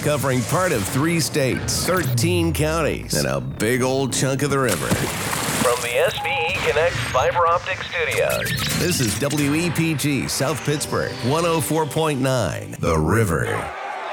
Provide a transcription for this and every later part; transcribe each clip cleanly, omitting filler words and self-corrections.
covering part of 3 states, 13 counties, and a big old chunk of the river. From the SVE Connect Fiber Optic Studios, this is WEPG South Pittsburgh, 104.9, The River.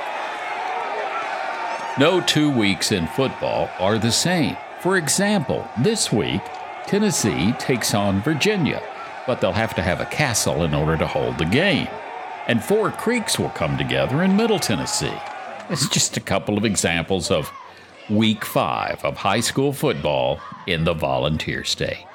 No 2 weeks in football are the same. For example, this week, Tennessee takes on Virginia, but they'll have to have a castle in order to hold the game. And 4 Creeks will come together in Middle Tennessee. It's just a couple of examples of Week 5 of high school football in the Volunteer State.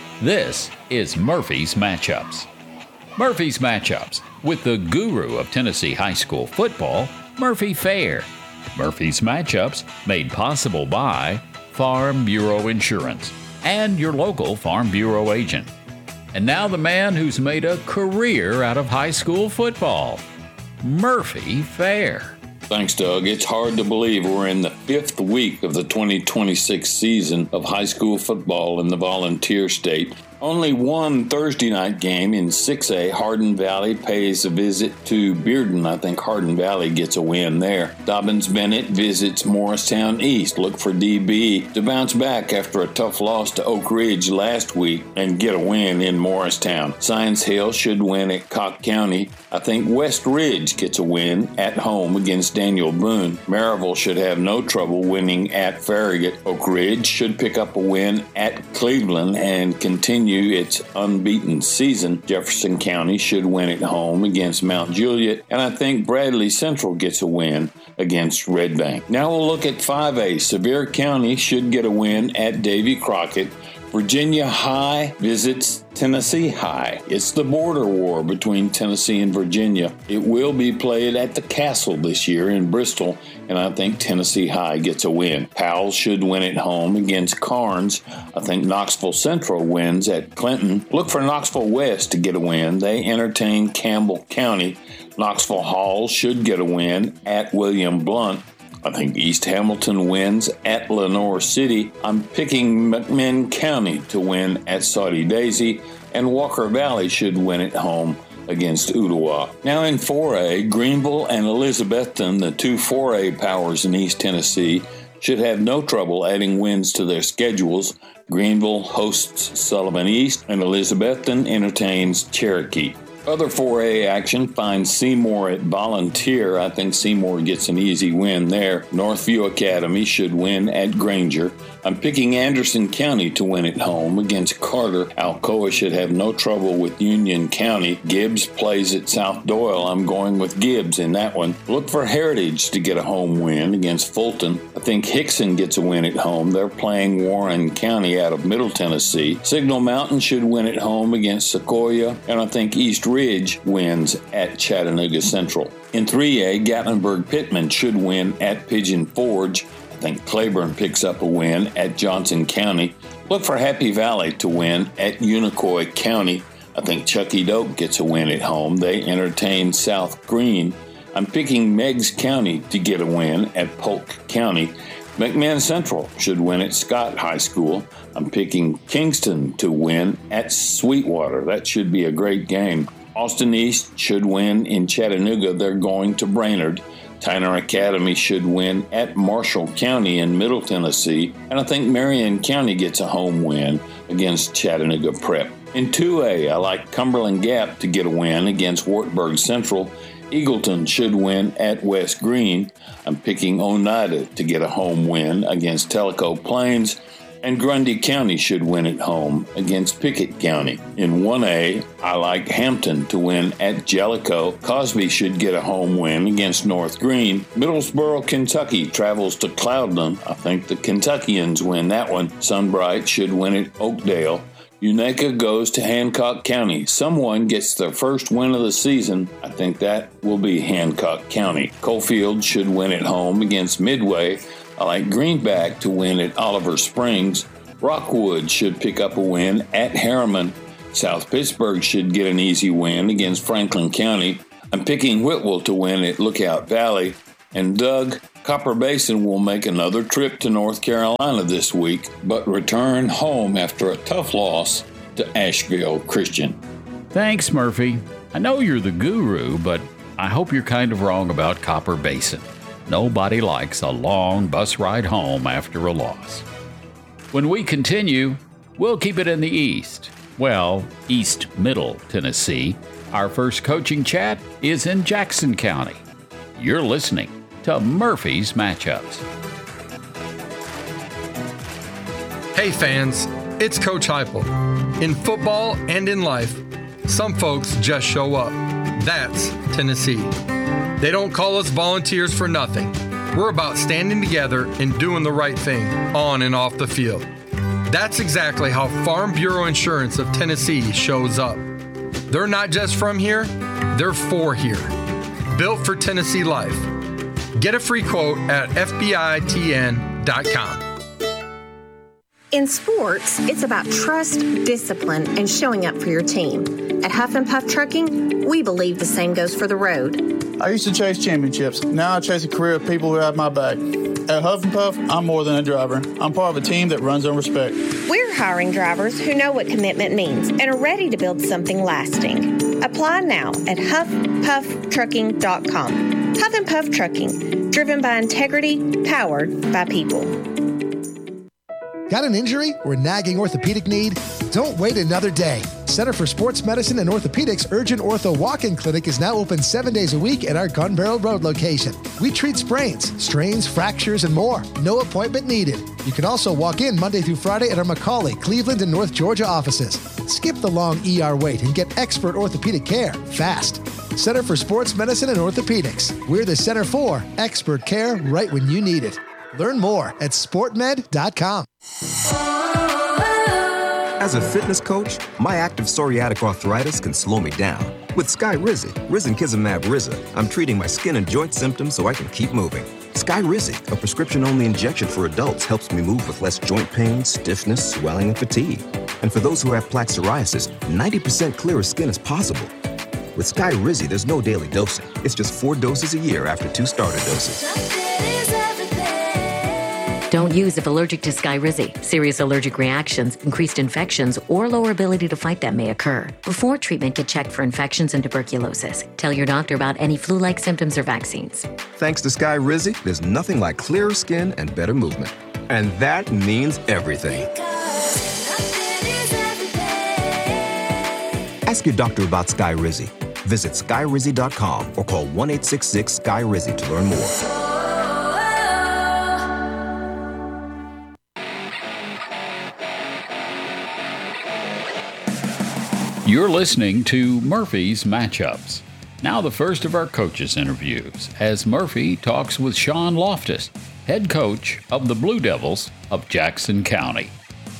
This is Murphy's Matchups. Murphy's Matchups with the guru of Tennessee high school football, Murphy Fair. Murphy's Matchups made possible by Farm Bureau Insurance and your local Farm Bureau agent. And now the man who's made a career out of high school football, Murphy Fair. Thanks, Doug. It's hard to believe we're in the 5th week of the 2026 season of high school football in the Volunteer State. Only one Thursday night game in 6A. Hardin Valley pays a visit to Bearden. I think Hardin Valley gets a win there. Dobyns-Bennett visits Morristown East. Look for DB to bounce back after a tough loss to Oak Ridge last week and get a win in Morristown. Science Hill should win at Cocke County. I think West Ridge gets a win at home against Daniel Boone. Maryville should have no trouble winning at Farragut. Oak Ridge should pick up a win at Cleveland and continue its unbeaten season. Jefferson County should win at home against Mount Juliet, and I think Bradley Central gets a win against Red Bank. Now we'll look at 5A. Sevier County should get a win at Davy Crockett. Virginia High visits Tennessee High. It's the border war between Tennessee and Virginia. It will be played at the Castle this year in Bristol, and I think Tennessee High gets a win. Powell should win at home against Carnes. I think Knoxville Central wins at Clinton. Look for Knoxville West to get a win. They entertain Campbell County. Knoxville Hall should get a win at William Blount. I think East Hamilton wins at Lenoir City. I'm picking McMinn County to win at Soddy Daisy, and Walker Valley should win at home against Ooltewah. Now in 4A, Greenville and Elizabethton, the 2 4A powers in East Tennessee, should have no trouble adding wins to their schedules. Greenville hosts Sullivan East, and Elizabethton entertains Cherokee. Other 4A action finds Seymour at Volunteer. I think Seymour gets an easy win there. Northview Academy should win at Granger. I'm picking Anderson County to win at home against Carter. Alcoa should have no trouble with Union County. Gibbs plays at South Doyle. I'm going with Gibbs in that one. Look for Heritage to get a home win against Fulton. I think Hickson gets a win at home. They're playing Warren County out of Middle Tennessee. Signal Mountain should win at home against Sequoia. And I think East Ridge wins at Chattanooga Central. In 3A, Gatlinburg-Pittman should win at Pigeon Forge. I think Claiborne picks up a win at Johnson County. Look for Happy Valley to win at Unicoi County. I think Chucky Doak gets a win at home. They entertain South Green. I'm picking Meigs County to get a win at Polk County. McMahon Central should win at Scott High School. I'm picking Kingston to win at Sweetwater. That should be a great game. Austin East should win in Chattanooga. They're going to Brainerd. Tyner Academy should win at Marshall County in Middle Tennessee. And I think Marion County gets a home win against Chattanooga Prep. In 2A, I like Cumberland Gap to get a win against Wartburg Central. Eagleton should win at West Green. I'm picking Oneida to get a home win against Tellico Plains. And Grundy County should win at home against Pickett County. In 1A, I like Hampton to win at Jellicoe. Cosby should get a home win against North Green. Middlesboro, Kentucky travels to Cloudland. I think the Kentuckians win that one. Sunbright should win at Oakdale. Unaka goes to Hancock County. Someone gets their first win of the season. I think that will be Hancock County. Coalfield should win at home against Midway. I like Greenback to win at Oliver Springs. Rockwood should pick up a win at Harriman. South Pittsburgh should get an easy win against Franklin County. I'm picking Whitwell to win at Lookout Valley. And Doug, Copper Basin will make another trip to North Carolina this week, but return home after a tough loss to Asheville Christian. Thanks, Murphy. I know you're the guru, but I hope you're kind of wrong about Copper Basin. Nobody likes a long bus ride home after a loss. When we continue, we'll keep it in the East. Well, East Middle Tennessee. Our first coaching chat is in Jackson County. You're listening to Murphy's Matchups. Hey fans, it's Coach Heupel. In football and in life, some folks just show up. That's Tennessee. They don't call us volunteers for nothing. We're about standing together and doing the right thing on and off the field. That's exactly how Farm Bureau Insurance of Tennessee shows up. They're not just from here, they're for here. Built for Tennessee life. Get a free quote at FBITN.com. In sports, it's about trust, discipline, and showing up for your team. At Huff and Puff Trucking, we believe the same goes for the road. I used to chase championships. Now I chase a career of people who have my back. At Huff and Puff, I'm more than a driver. I'm part of a team that runs on respect. We're hiring drivers who know what commitment means and are ready to build something lasting. Apply now at huffpufftrucking.com. Huff and Puff Trucking, driven by integrity, powered by people. Got an injury or a nagging orthopedic need? Don't wait another day. Center for Sports Medicine and Orthopedics Urgent Ortho Walk-In Clinic is now open 7 days a week at our Gun Barrel Road location. We treat sprains, strains, fractures, and more. No appointment needed. You can also walk in Monday through Friday at our McCauley, Cleveland, and North Georgia offices. Skip the long ER wait and get expert orthopedic care fast. Center for Sports Medicine and Orthopedics. We're the center for expert care right when you need it. Learn more at sportmed.com. As a fitness coach, my active psoriatic arthritis can slow me down. With Skyrizi, risankizumab Riza, I'm treating my skin and joint symptoms so I can keep moving. Skyrizi, a prescription-only injection for adults, helps me move with less joint pain, stiffness, swelling, and fatigue. And for those who have plaque psoriasis, 90% clearer skin is possible. With Skyrizi, there's no daily dosing. It's just 4 doses a year after 2 starter doses. Don't use if allergic to Skyrizi. Serious allergic reactions, increased infections, or lower ability to fight them may occur. Before treatment, get checked for infections and tuberculosis. Tell your doctor about any flu-like symptoms or vaccines. Thanks to Skyrizi, there's nothing like clearer skin and better movement. And that means everything. Ask your doctor about Skyrizi. Visit Skyrizi.com or call 1-866-SKY-RIZI to learn more. You're listening to Murphy's Matchups. Now the first of our coaches' interviews, as Murphy talks with Sean Loftus, head coach of the Blue Devils of Jackson County.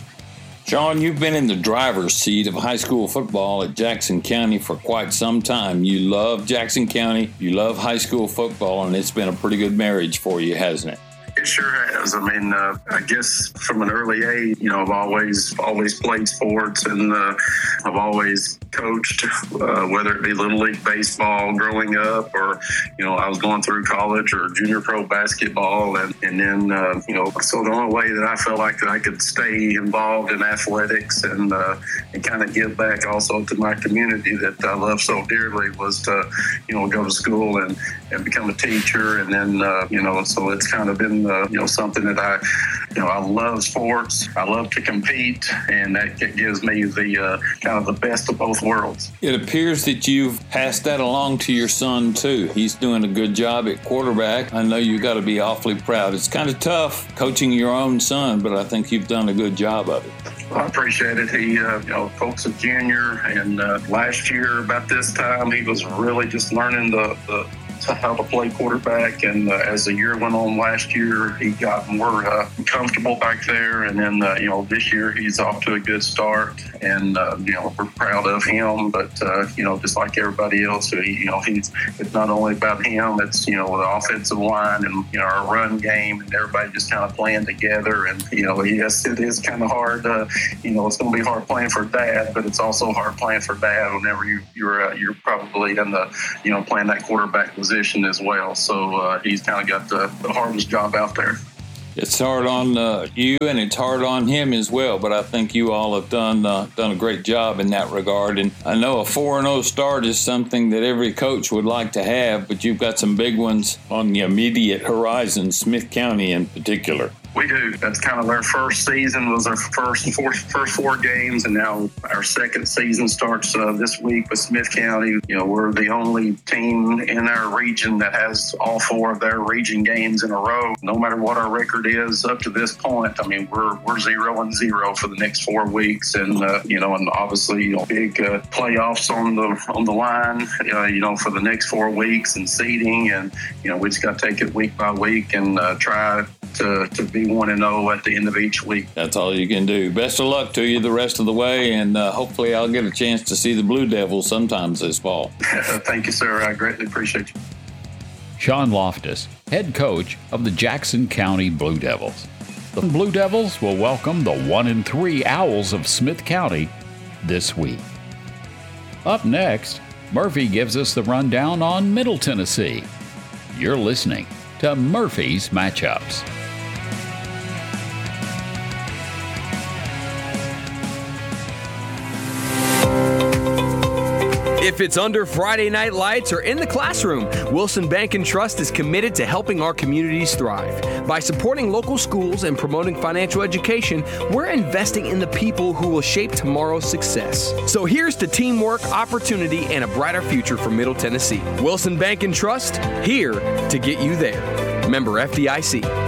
Sean, you've been in the driver's seat of high school football at Jackson County for quite some time. You love Jackson County, you love high school football, and it's been a pretty good marriage for you, hasn't it? It sure has. I mean, I guess from an early age, I've always played sports, and I've always coached, whether it be Little League baseball growing up, or, I was going through college or junior pro basketball. And then, so the only way that I felt like that I could stay involved in athletics and kind of give back also to my community that I love so dearly was to, go to school and become a teacher. And then, so it's kind of been, something that I love sports. I love to compete, and that gives me the kind of the best of both worlds. It appears that you've passed that along to your son, too. He's doing a good job at quarterback. I know you got to be awfully proud. It's kind of tough coaching your own son, but I think you've done a good job of it. Well, I appreciate it. He, Colt's a junior, and last year about this time, he was really just learning how to play quarterback, and as the year went on last year, he got more comfortable back there, and then this year he's off to a good start, and we're proud of him. But just like everybody else, it's not only about him, it's the offensive line and our run game, and everybody just kind of playing together. And yes, it is kind of hard. It's going to be hard playing for Dad, but it's also hard playing for Dad whenever you're probably in the playing that quarterback position as well. So he's kind of got the hardest job out there. It's hard on you, and it's hard on him as well. But I think you all have done a great job in that regard. And I know a 4-0 start is something that every coach would like to have, but you've got some big ones on the immediate horizon, Smith County in particular. We do. That's kind of their first season, was our first four games, and now our second season starts this week with Smith County. You know, we're the only team in our region that has all 4 of their region games in a row. No matter what our record is up to this point, I mean, we're 0-0 for the next 4 weeks, and and obviously big playoffs on the line, for the next 4 weeks, and seeding, and we just got to take it week by week and try to be 1-0 at the end of each week. That's all you can do. Best of luck to you the rest of the way, and hopefully I'll get a chance to see the Blue Devils sometimes this fall. Thank you, sir. I greatly appreciate you. Sean Loftus, head coach of the Jackson County Blue Devils. The Blue Devils will welcome the 1-3 Owls of Smith County this week. Up next, Murphy gives us the rundown on Middle Tennessee. You're listening to Murphy's Matchups. If it's under Friday night lights or in the classroom, Wilson Bank & Trust is committed to helping our communities thrive. By supporting local schools and promoting financial education, we're investing in the people who will shape tomorrow's success. So here's to teamwork, opportunity, and a brighter future for Middle Tennessee. Wilson Bank & Trust, here to get you there. Member FDIC.